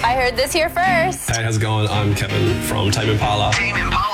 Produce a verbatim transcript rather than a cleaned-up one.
I heard this here first. Hey, how's it going? I'm Kevin from Tame Impala. Tame Impala.